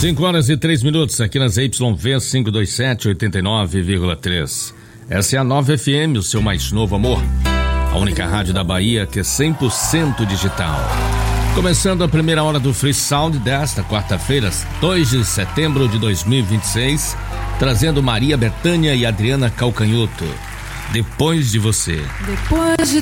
5h03 aqui nas YV 527 89,3. Essa é a Nova FM, o seu mais novo amor. A única rádio da Bahia que é 100% digital. Começando a primeira hora do Free Sound desta quarta-feira, 2 de setembro de 2026, trazendo Maria Bethânia e Adriana Calcanhoto. Depois de você. Depois de